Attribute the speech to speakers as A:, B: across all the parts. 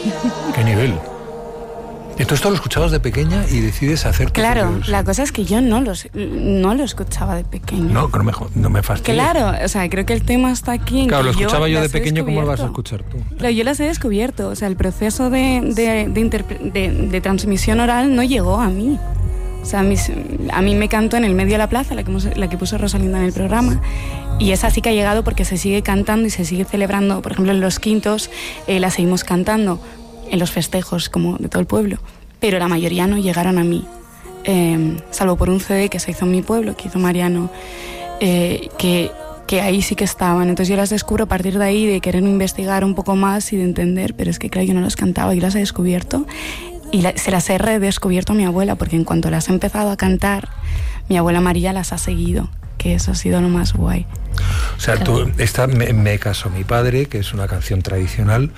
A: ¿Qué nivel? Entonces esto lo escuchabas de pequeña y decides hacer...
B: Claro, la cosa es que yo no lo escuchaba de pequeña.
A: No me fastidies.
B: Claro, o sea, creo que el tema está aquí en
A: claro,
B: que
A: lo escuchaba yo de pequeño, ¿cómo lo vas a
B: descubierto.
A: escuchar tú?
B: Claro, yo las he descubierto, o sea, el proceso de transmisión oral no llegó a mí. O sea, a mí me cantó en el medio de la plaza, la que puso Rosalinda en el programa, y esa sí que ha llegado porque se sigue cantando y se sigue celebrando. Por ejemplo, en los quintos la seguimos cantando, en los festejos como de todo el pueblo, pero la mayoría no llegaron a mí, salvo por un CD que se hizo en mi pueblo, que hizo Mariano, que ahí sí que estaban. Entonces yo las descubro a partir de ahí, de querer investigar un poco más y de entender, pero es que claro, yo no las cantaba, yo las he descubierto y se las he redescubierto a mi abuela, porque en cuanto las he empezado a cantar, mi abuela María las ha seguido, que eso ha sido lo más guay.
A: O sea, me casó mi padre, que es una canción tradicional.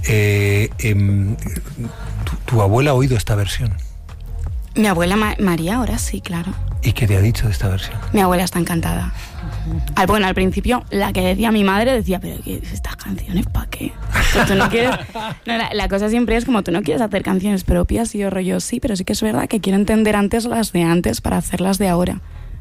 A: ¿Tu abuela ha oído esta versión?
B: Mi abuela María ahora sí, claro.
A: ¿Y qué te ha dicho de esta versión?
B: Mi abuela está encantada. Al principio, la que decía mi madre decía, pero ¿qué estas canciones para qué? Que tú no quieres... No, la cosa siempre es como, tú no quieres hacer canciones propias, y yo rollo, sí, pero sí que es verdad que quiero entender antes las de antes para hacerlas de ahora.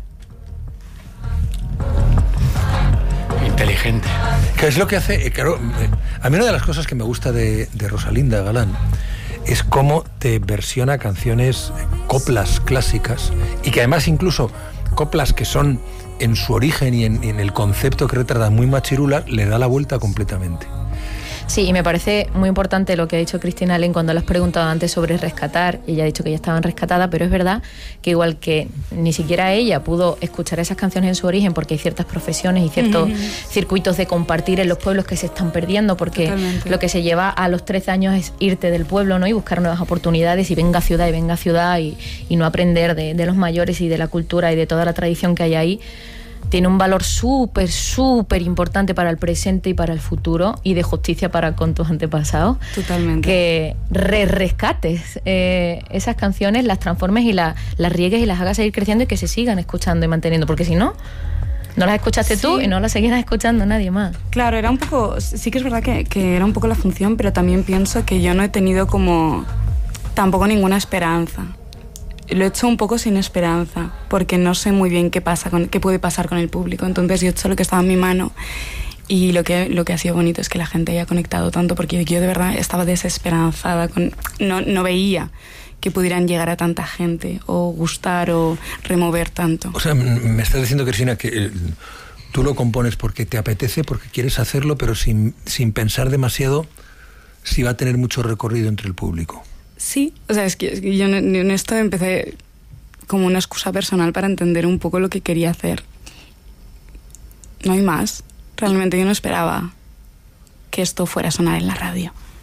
C: Inteligente.
A: ¿Qué es lo que hace? Claro, a mí una de las cosas que me gusta de Rosalinda Galán es cómo te versiona canciones, coplas clásicas, y que además incluso coplas que son en su origen y en el concepto que retrata muy machirula, le da la vuelta completamente.
D: Sí, y me parece muy importante lo que ha dicho Cristina Allen cuando le has preguntado antes sobre rescatar. Ella ha dicho que ya estaban rescatadas, pero es verdad que igual que ni siquiera ella pudo escuchar esas canciones en su origen, porque hay ciertas profesiones y ciertos circuitos de compartir en los pueblos que se están perdiendo, porque totalmente. Lo que se lleva a los 13 años es irte del pueblo, ¿no? Y buscar nuevas oportunidades, y venga a ciudad y no aprender de los mayores y de la cultura y de toda la tradición que hay ahí. Tiene un valor súper, súper importante para el presente y para el futuro, y de justicia para con tus antepasados.
B: Totalmente.
D: Que rescates esas canciones, las transformes y las riegues y las hagas seguir creciendo, y que se sigan escuchando y manteniendo, porque si no las escuchaste tú y no las seguirás escuchando nadie más.
B: Claro, era un poco, sí que es verdad que era un poco la función, pero también pienso que yo no he tenido como tampoco ninguna esperanza. Lo he hecho un poco sin esperanza, porque no sé muy bien qué puede pasar con el público. Entonces yo he hecho lo que estaba en mi mano, y lo que ha sido bonito es que la gente haya conectado tanto, porque yo de verdad estaba desesperanzada, no veía que pudieran llegar a tanta gente o gustar o remover tanto.
A: O sea, me estás diciendo, Cristina, que tú lo compones porque te apetece, porque quieres hacerlo, pero sin pensar demasiado si va a tener mucho recorrido entre el público.
B: Sí, o sea, es que yo en esto empecé como una excusa personal para entender un poco lo que quería hacer. No hay más. Realmente yo no esperaba que esto fuera a sonar en la radio.